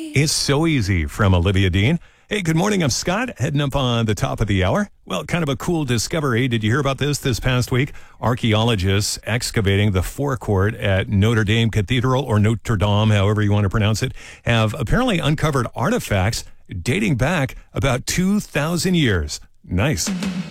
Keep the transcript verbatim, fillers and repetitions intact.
It's so easy from Olivia Dean. Hey, good morning. I'm Scott, heading up on the top of the hour. Well, kind of a cool discovery. Did you hear about this this past week? Archaeologists excavating the forecourt at Notre Dame Cathedral, or Notre Dame, however you want to pronounce it, have apparently uncovered artifacts dating back about two thousand years. Nice.